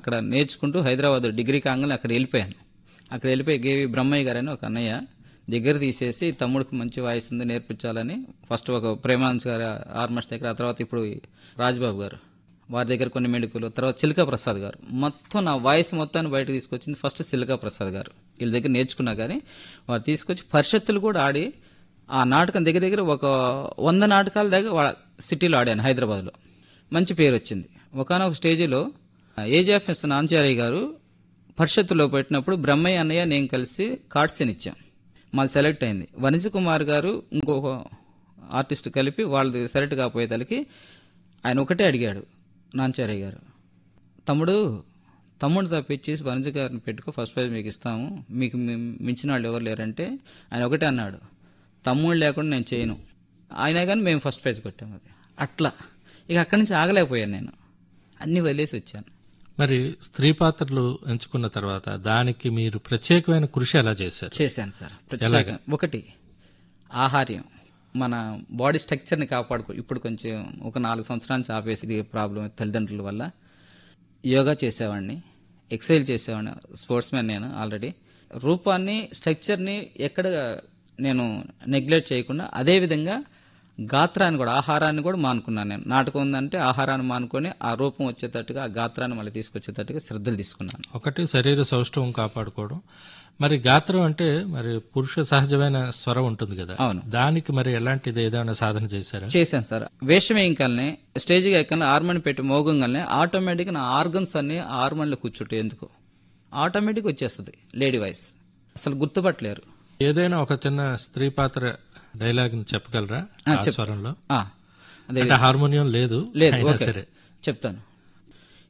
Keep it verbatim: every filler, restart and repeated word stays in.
అక్కడ నేర్చుకుంటూ హైదరాబాద్ డిగ్రీ కాగానే అక్కడ వెళ్ళిపోయాను. అక్కడ వెళ్ళిపోయి గేవి బ్రహ్మయ్య గారని ఒక అన్నయ్య దగ్గర తీసేసి తమ్ముడికి మంచి వాయిస్ ఉంది నేర్పించాలని ఫస్ట్ ఒక ప్రేమానంద్ గారు ఆర్మస్ దగ్గర, ఆ తర్వాత ఇప్పుడు రాజ్బాబు గారు వారి దగ్గర కొన్ని మెడికలు, తర్వాత చిలకా ప్రసాద్ గారు, మొత్తం నా వాయిస్ మొత్తాన్ని బయట తీసుకొచ్చింది ఫస్ట్ చిలకా ప్రసాద్ గారు. వీళ్ళ దగ్గర నేర్చుకున్నా కానీ వారు తీసుకొచ్చి పరిషత్తులు కూడా ఆడి ఆ నాటకం దగ్గర దగ్గర ఒక వంద నాటకాల దగ్గర వాళ్ళ సిటీలో ఆడాను హైదరాబాద్లో. మంచి పేరు వచ్చింది. ఒకనొక స్టేజిలో ఏజీఎఫ్ఎస్ నాంచారయ్య గారు పరిషత్తులో పెట్టినప్పుడు బ్రహ్మయ్య అన్నయ్య నేను కలిసి కార్డ్సన్ ఇచ్చాం. మాది సెలెక్ట్ అయింది. వనిజ కుమార్ గారు ఇంకొక ఆర్టిస్ట్ కలిపి వాళ్ళది సెలెక్ట్ కాకపోయేదానికి ఆయన ఒకటే అడిగాడు నాంచారయ్య గారు, తమ్ముడు తమ్ముడు తప్పించేసి వనిజ గారిని పెట్టుకో, ఫస్ట్ ప్రైజ్ మీకు ఇస్తాము, మీకు మించిన వాళ్ళు ఎవరు లేరంటే ఆయన ఒకటే అన్నాడు, తమ్ముడు లేకుండా నేను చేయను. అయినా కానీ మేము ఫస్ట్ ప్రైజ్ కొట్టాము. అది అట్లా ఇక అక్కడి నుంచి ఆగలేకపోయాను, నేను అన్ని వదిలేసి వచ్చాను. మరి స్త్రీ పాత్రలు ఎంచుకున్న తర్వాత దానికి మీరు ప్రత్యేకమైన కృషి ఎలా చేశారు? చేశాను సార్. ప్రత్యేక ఒకటి ఆహార్యం, మన బాడీ స్ట్రక్చర్ని కాపాడుకో. ఇప్పుడు కొంచెం ఒక నాలుగు సంవత్సరాల నుంచి ఆపేసి ప్రాబ్లం తల్లిదండ్రుల వల్ల. యోగా చేసేవాడిని, ఎక్సర్సైజ్ చేసేవాడిని, స్పోర్ట్స్ మ్యాన్ నేను ఆల్రెడీ. రూపాన్ని స్ట్రక్చర్ని ఎక్కడ నేను నెగ్లెక్ట్ చేయకుండా అదేవిధంగా గాత్రాన్ని కూడా ఆహారాన్ని కూడా మానుకున్నాను. నేను నాటకం ఉందంటే ఆహారాన్ని మానుకొని ఆ రూపం వచ్చేటట్టుగా ఆ గాత్రాన్ని మళ్ళీ తీసుకొచ్చేటట్టుగా శ్రద్ధలు తీసుకున్నాను. ఒకటి శరీర సౌష్ఠవం కాపాడుకోవడం. మరి గాత్రం అంటే మరి పురుష సహజమైన స్వరం ఉంటుంది కదా, అవును. దానికి మరి ఎలాంటిది ఏదైనా సాధన చేశారా? చేశాను సార్. వేషం వేయకల్నే స్టేజ్గా ఎక్కడనే హార్మోని పెట్టి మోగంగానే ఆటోమేటిక్గా నా ఆర్గన్స్ అన్ని హార్మోన్లో కూర్చుంటే ఎందుకు ఆటోమేటిక్ వచ్చేస్తుంది లేడీ వాయిస్, అసలు గుర్తుపట్టలేరు. ఏదైనా ఒక చిన్న స్త్రీ పాత్ర డైలాగ్ చెప్పగలరా? ఆ స్వరంలో ఆ, అదే అంటే హార్మోనియం లేదు లేదు అయినా ఓకే సరే చెప్తాను.